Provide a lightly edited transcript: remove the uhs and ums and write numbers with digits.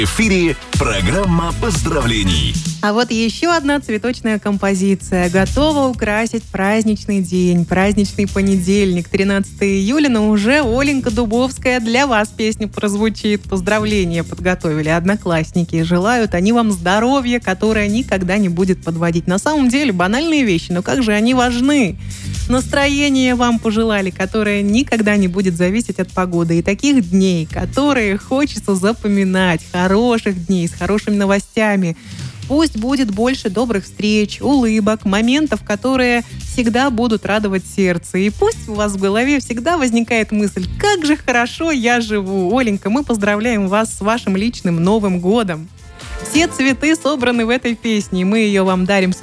В эфире программа поздравлений. А вот еще одна цветочная композиция готова украсить праздничный день, праздничный понедельник, 13 июля, но уже Оленька Дубовская для вас песня прозвучит. Поздравления подготовили одноклассники. Желают они вам здоровья, которое никогда не будет подводить. На самом деле банальные вещи, но как же они важны. Настроение вам пожелали, которое никогда не будет зависеть от погоды. И таких дней, которые хочется запоминать, хороших дней, с хорошими новостями. Пусть будет больше добрых встреч, улыбок, моментов, которые всегда будут радовать сердце. И пусть у вас в голове всегда возникает мысль: как же хорошо я живу. Оленька, мы поздравляем вас с вашим личным Новым годом. Все цветы собраны в этой песне, и мы ее вам дарим с